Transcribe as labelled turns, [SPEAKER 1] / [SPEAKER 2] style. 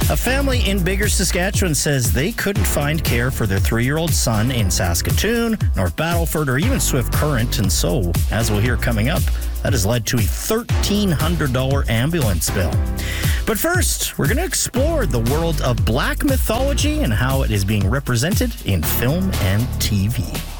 [SPEAKER 1] A family in Bigger, Saskatchewan says they couldn't find care for their 3-year-old son in Saskatoon, North Battleford, or even Swift Current. And so, as we'll hear coming up, that has led to a $1,300 ambulance bill. But first, we're going to explore the world of Black mythology and how it is being represented in film and TV.